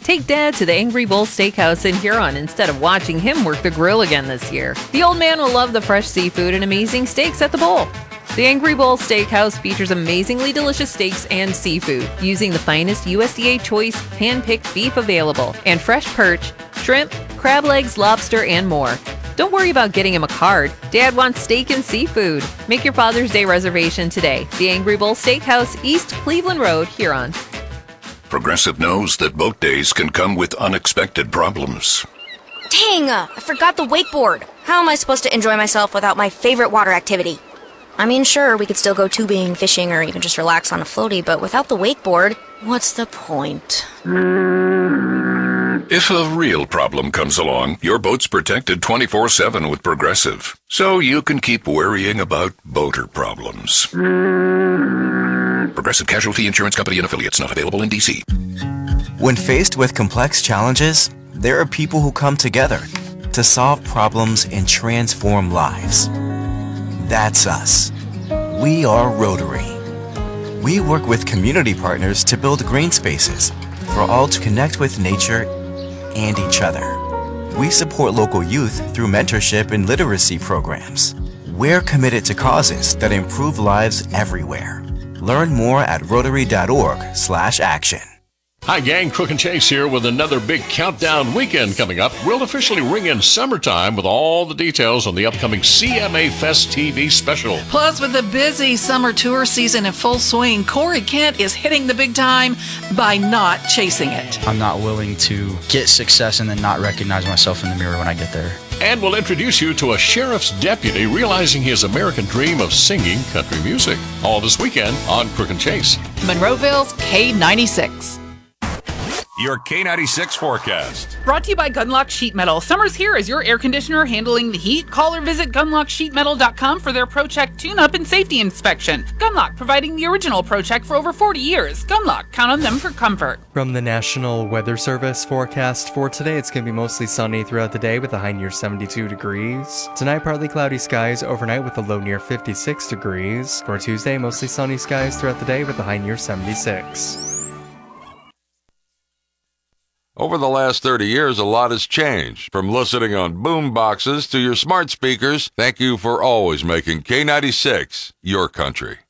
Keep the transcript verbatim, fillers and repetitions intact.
Take Dad to the Angry Bull Steakhouse in Huron instead of watching him work the grill again this year. The old man will love the fresh seafood and amazing steaks at the bowl. The Angry Bull Steakhouse features amazingly delicious steaks and seafood, using the finest U S D A choice hand-picked beef available, and fresh perch, shrimp, crab legs, lobster, and more. Don't worry about getting him a card. Dad wants steak and seafood. Make your Father's Day reservation today. The Angry Bull Steakhouse, East Cleveland Road, Huron. Progressive knows that boat days can come with unexpected problems. Dang, uh, I forgot the wakeboard. How am I supposed to enjoy myself without my favorite water activity? I mean, sure, we could still go tubing, fishing, or even just relax on a floaty, but without the wakeboard, what's the point? If a real problem comes along, your boat's protected twenty-four seven with Progressive, so you can keep worrying about boater problems. Progressive Casualty Insurance Company and Affiliates, not available in D C. When faced with complex challenges, there are people who come together to solve problems and transform lives. That's us. We are Rotary. We work with community partners to build green spaces for all to connect with nature and each other. We support local youth through mentorship and literacy programs. We're committed to causes that improve lives everywhere. Learn more at rotary.org slash action. Hi gang, Crook and Chase here with another big countdown weekend coming up. We'll officially ring in summertime with all the details on the upcoming C M A Fest T V special. Plus, with the busy summer tour season in full swing, Corey Kent is hitting the big time by not chasing it. I'm not willing to get success and then not recognize myself in the mirror when I get there. And we'll introduce you to a sheriff's deputy realizing his American dream of singing country music. All this weekend on Crook and Chase. Monroeville's K ninety-six. Your K ninety-six forecast. Brought to you by Gunlock Sheet Metal. Summer's here as your air conditioner handling the heat. Call or visit gunlock sheet metal dot com for their ProCheck tune-up and safety inspection. Gunlock, providing the original ProCheck for over forty years. Gunlock, count on them for comfort. From the National Weather Service forecast for today, it's going to be mostly sunny throughout the day with a high near seventy-two degrees. Tonight, partly cloudy skies overnight with a low near fifty-six degrees. For Tuesday, mostly sunny skies throughout the day with a high near seventy-six. Over the last thirty years, a lot has changed. From listening on boom boxes to your smart speakers, thank you for always making K ninety-six your country.